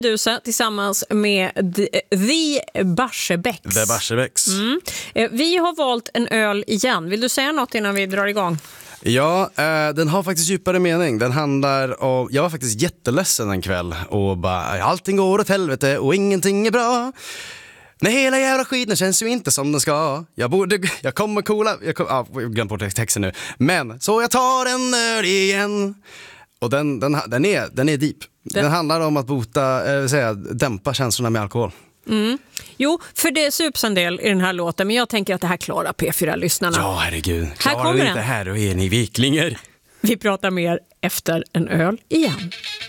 Dusa tillsammans med The Barsebäcks. The Barsebäcks. Vi har valt en öl igen. Vill du säga något innan vi drar igång? Ja, den har faktiskt djupare mening. Den handlar om... Jag var faktiskt jätteledsen en kväll och bara, allting går åt helvete och ingenting är bra. Nej, hela jävla skiten känns ju inte som den ska. Jag kommer coola... Jag glömde bort texten nu. Men, så jag tar en öl igen. Och den är deep. Den handlar om att dämpa känslorna med alkohol. Jo, för det sups en del i den här låten, men jag tänker att det här klarar P4-lyssnarna. Ja, herregud. Här kommer inte här och är ni viklingar. Vi pratar mer efter en öl igen.